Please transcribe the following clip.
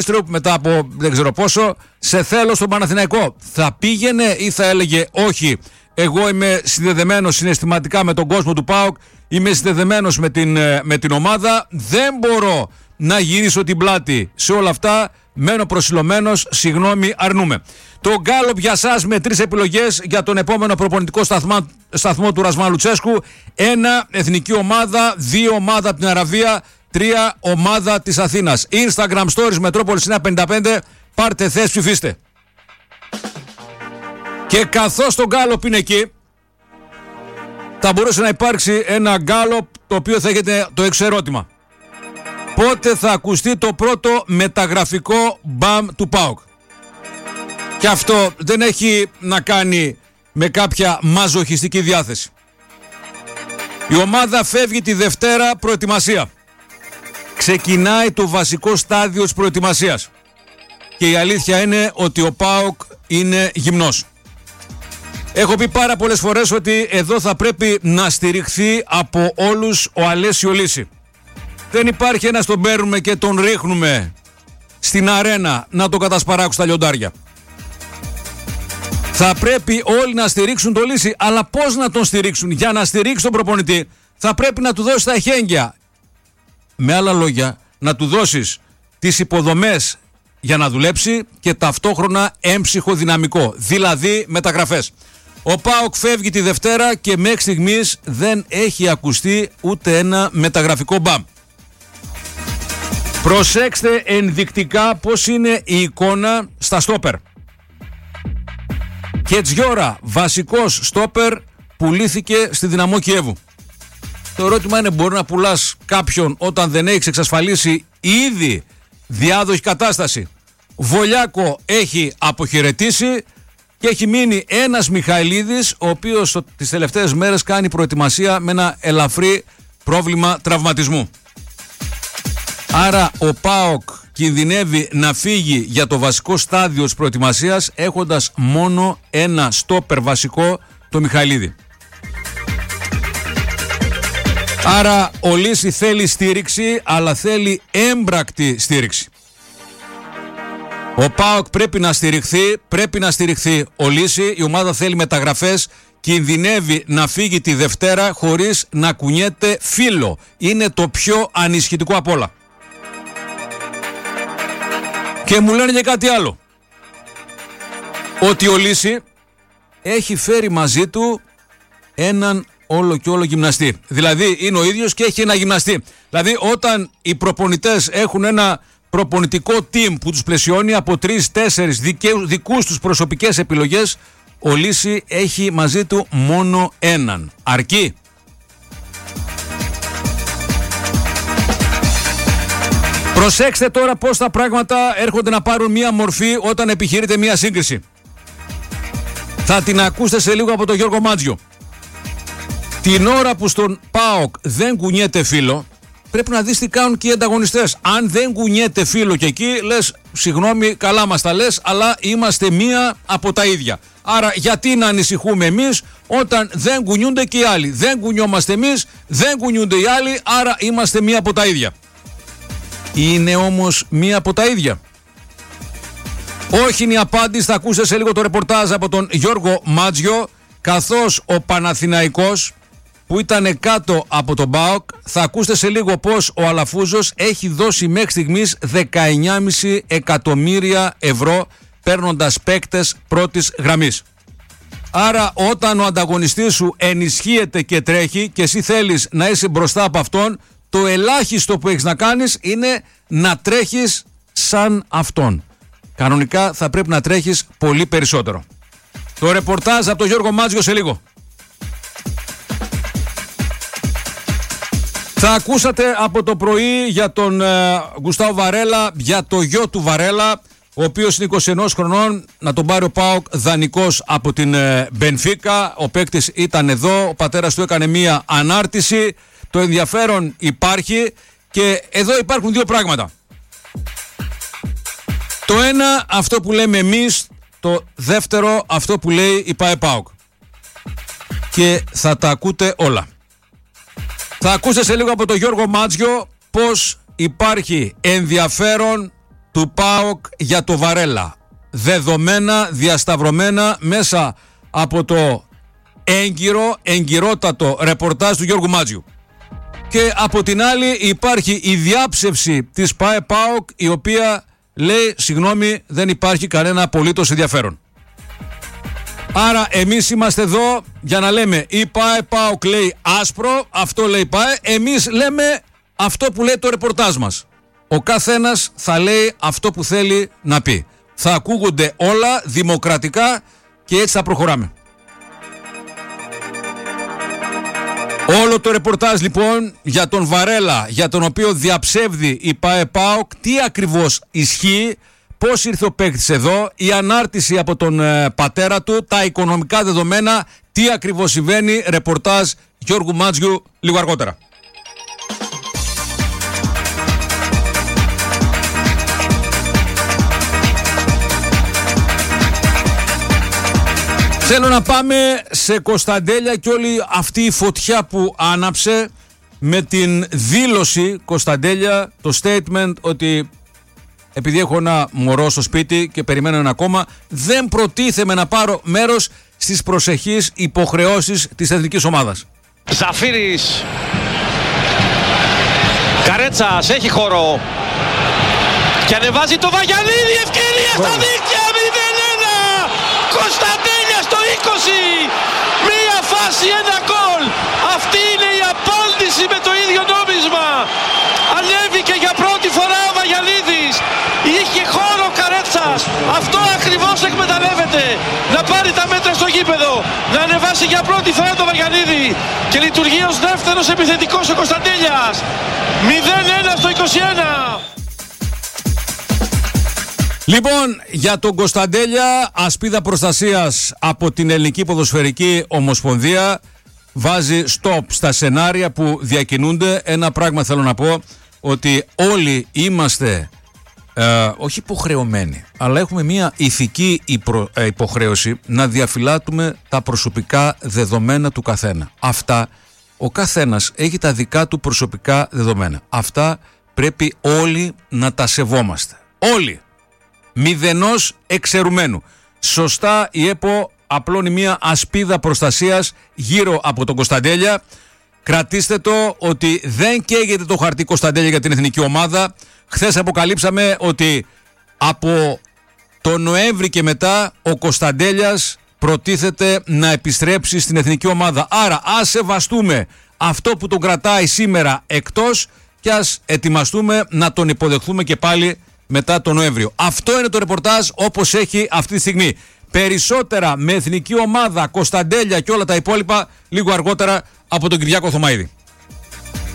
μετά από δεν ξέρω πόσο, σε θέλω στον Παναθηναϊκό. Θα πήγαινε ή θα έλεγε όχι, εγώ είμαι συνδεδεμένος συναισθηματικά με τον κόσμο του ΠΑΟΚ, είμαι συνδεδεμένος με την ομάδα, δεν μπορώ να γυρίσω την πλάτη σε όλα αυτά, μένω προσιλωμένος, συγγνώμη, αρνούμε. Το γκάλοπ για σας με 3 επιλογές για τον επόμενο προπονητικό σταθμό του Ρασβάν Λουτσέσκου. 1 εθνική ομάδα, 2 ομάδα από την Αραβία, 3 ομάδα της Αθήνας. Instagram Stories Μετρόπολης 155, πάρτε θέση, ψηφίστε. Και καθώς το γκάλοπ είναι εκεί, θα μπορούσε να υπάρξει ένα γκάλοπ το οποίο θα έχετε το εξής ερώτημα. Πότε θα ακουστεί το πρώτο μεταγραφικό μπαμ του ΠΑΟΚ? Και αυτό δεν έχει να κάνει με κάποια μαζοχιστική διάθεση. Η ομάδα φεύγει τη Δευτέρα προετοιμασία. Ξεκινάει το βασικό στάδιο της προετοιμασίας. Και η αλήθεια είναι ότι ο ΠΑΟΚ είναι γυμνός. Έχω πει πάρα πολλές φορές ότι εδώ θα πρέπει να στηριχθεί από όλους ο Αλέσιο Λύση. Δεν υπάρχει ένας τον παίρνουμε και τον ρίχνουμε στην αρένα να τον κατασπαράξουν στα λιοντάρια. Θα πρέπει όλοι να στηρίξουν τον Λύση, αλλά πώς να τον στηρίξουν? Για να στηρίξει τον προπονητή θα πρέπει να του δώσεις τα εχέγγυα. Με άλλα λόγια, να του δώσεις τις υποδομές για να δουλέψει και ταυτόχρονα έμψυχο δυναμικό, δηλαδή μεταγραφές. Ο ΠΑΟΚ φεύγει τη Δευτέρα και μέχρι στιγμής δεν έχει ακουστεί ούτε ένα μεταγραφικό μπαμ. Προσέξτε ενδεικτικά πώς είναι η εικόνα στα στόπερ. Κετζιόρα, βασικός στόπερ, πουλήθηκε στη Δυναμό Κιέβου. Το ερώτημα είναι, μπορεί να πουλάς κάποιον όταν δεν έχεις εξασφαλίσει ήδη διάδοχη κατάσταση? Βολιάκο έχει αποχαιρετήσει και έχει μείνει ένας Μιχαηλίδης, ο οποίος τις τελευταίες μέρες κάνει προετοιμασία με ένα ελαφρύ πρόβλημα τραυματισμού. Άρα ο ΠΑΟΚ κινδυνεύει να φύγει για το βασικό στάδιο της προετοιμασίας έχοντας μόνο ένα στόπερ βασικό, το Μιχαηλίδη. Άρα ο Λύση θέλει στήριξη, αλλά θέλει έμπρακτη στήριξη. Ο ΠΑΟΚ πρέπει να στηριχθεί ο Λύση, η ομάδα θέλει μεταγραφές, κινδυνεύει να φύγει τη Δευτέρα χωρίς να κουνιέται φύλλο. Είναι το πιο ανησυχητικό απ' όλα. Και μου λένε και κάτι άλλο. Ότι ο Λύση έχει φέρει μαζί του έναν όλο και όλο γυμναστή. Δηλαδή είναι ο ίδιος και έχει ένα γυμναστή. Δηλαδή όταν οι προπονητές έχουν ένα προπονητικό team που τους πλαισιώνει από 3-4 δικούς τους προσωπικές επιλογές, ο Λύση έχει μαζί του μόνο έναν. Αρκεί? Προσέξτε τώρα πώς τα πράγματα έρχονται να πάρουν μία μορφή όταν επιχειρείται μία σύγκριση. Θα την ακούσετε σε λίγο από τον Γιώργο Μάτζιο. Την ώρα που στον ΠΑΟΚ δεν κουνιέται φύλλο, πρέπει να δεις τι κάνουν και οι ανταγωνιστές. Αν δεν κουνιέται φύλλο και εκεί, λες, συγγνώμη, καλά μας τα λες, αλλά είμαστε μία από τα ίδια. Άρα γιατί να ανησυχούμε εμείς όταν δεν κουνιούνται και οι άλλοι? Δεν κουνιόμαστε εμείς, δεν κουνιούνται οι άλλοι, άρα είμαστε μία από τα ίδια. Είναι όμως μία από τα ίδια? Όχι είναι η απάντηση. Θα ακούσετε σε λίγο το ρεπορτάζ από τον Γιώργο Μάτζιο, καθώς ο Παναθηναϊκός που ήταν κάτω από τον ΠΑΟΚ, θα ακούσετε σε λίγο πως ο Αλαφούζος έχει δώσει μέχρι στιγμής 19,5 εκατομμύρια ευρώ παίρνοντας παίκτες πρώτης γραμμής. Άρα όταν ο ανταγωνιστής σου ενισχύεται και τρέχει και εσύ θέλεις να είσαι μπροστά από αυτόν, το ελάχιστο που έχεις να κάνεις είναι να τρέχεις σαν αυτόν. Κανονικά θα πρέπει να τρέχεις πολύ περισσότερο. Το ρεπορτάζ από τον Γιώργο Μάτζιο σε λίγο. Θα ακούσατε από το πρωί για τον Γκουστάο Βαρέλα, για το γιο του Βαρέλα, ο οποίος είναι 21 χρονών, να τον πάρει ο ΠΑΟΚ δανεικός από την Μπενφίκα. Ο παίκτης ήταν εδώ, ο πατέρας του έκανε μία ανάρτηση. Το ενδιαφέρον υπάρχει και εδώ υπάρχουν δύο πράγματα. Το ένα, αυτό που λέμε εμείς, το δεύτερο, αυτό που λέει η ΠΑΕ-ΠΑΟΚ. Και θα τα ακούτε όλα. Θα ακούσετε σε λίγο από τον Γιώργο Μάτζιο πως υπάρχει ενδιαφέρον του ΠΑΟΚ για το Βαρέλα. Δεδομένα, διασταυρωμένα μέσα από το εγκυρότατο ρεπορτάζ του Γιώργου Μάτζιου. Και από την άλλη υπάρχει η διάψευση της ΠΑΕ-ΠΑΟΚ, η οποία λέει συγγνώμη, δεν υπάρχει κανένα απολύτως ενδιαφέρον. Άρα εμείς είμαστε εδώ για να λέμε η ΠΑΕ-ΠΑΟΚ λέει άσπρο, αυτό λέει ΠΑΕ, εμείς λέμε αυτό που λέει το ρεπορτάζ μας. Ο καθένας θα λέει αυτό που θέλει να πει. Θα ακούγονται όλα δημοκρατικά και έτσι θα προχωράμε. Όλο το ρεπορτάζ λοιπόν για τον Βαρέλα, για τον οποίο διαψεύδει η ΠΑΕ-ΠΑΟΚ, τι ακριβώς ισχύει, πώς ήρθε ο παίκτης εδώ, η ανάρτηση από τον πατέρα του, τα οικονομικά δεδομένα, τι ακριβώς συμβαίνει, ρεπορτάζ Γιώργου Μάτζιου λίγο αργότερα. Θέλω να πάμε σε Κωνσταντέλια και όλη αυτή η φωτιά που άναψε με την δήλωση Κωνσταντέλια, το statement ότι επειδή έχω ένα μωρό στο σπίτι και περιμένω ένα ακόμα, δεν προτίθεμαι να πάρω μέρος στις προσεχείς υποχρεώσεις της εθνικής ομάδας. Ζαφύρης, Καρέτσας, έχει χώρο και ανεβάζει το Βαγιανίδη, ευκαιρία στα δίκτυα, 0-1, Κωνσταντέλια στο 20, μία φάση, ένα γκολ, αυτή είναι η απάντηση με το ίδιο νόμισμα, ανέβηκε για πρώτη φορά ο Βαγιανίδης, είχε χώρο ο Καρέτσας, αυτό ακριβώς εκμεταλλεύεται, να πάρει τα μέτρα στο γήπεδο, να ανεβάσει για πρώτη φορά το Βαγιανίδη και λειτουργεί ως δεύτερος επιθετικός ο Κωνσταντέλιας, 0-1 στο 21. Λοιπόν, για τον Κωνσταντέλια, ασπίδα προστασίας από την Ελληνική Ποδοσφαιρική Ομοσπονδία, βάζει stop στα σενάρια που διακινούνται. Ένα πράγμα θέλω να πω, ότι όλοι είμαστε όχι υποχρεωμένοι, αλλά έχουμε μια ηθική υποχρέωση να διαφυλάττουμε τα προσωπικά δεδομένα του καθένα. Αυτά, ο καθένας έχει τα δικά του προσωπικά δεδομένα. Αυτά πρέπει όλοι να τα σεβόμαστε. Όλοι. Μηδενός εξαιρουμένου. Σωστά η ΕΠΟ απλώνει μια ασπίδα προστασίας γύρω από τον Κωνσταντέλια. Κρατήστε το ότι δεν καίγεται το χαρτί Κωνσταντέλια για την εθνική ομάδα. Χθες αποκαλύψαμε ότι από τον Νοέμβρη και μετά ο Κωνσταντέλιας προτίθεται να επιστρέψει στην εθνική ομάδα. Άρα ας σεβαστούμε αυτό που τον κρατάει σήμερα εκτός και ας ετοιμαστούμε να τον υποδεχθούμε και πάλι μετά τον Νοέμβριο. Αυτό είναι το ρεπορτάζ όπως έχει αυτή τη στιγμή. Περισσότερα με εθνική ομάδα, Κωνσταντέλια και όλα τα υπόλοιπα λίγο αργότερα από τον Κυριάκο Θωμαΐδη.